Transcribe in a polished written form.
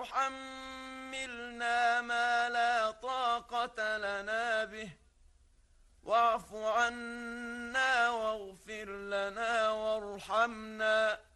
تحملنا ما لا طاقة لنا به واعف عنا واغفر لنا وارحمنا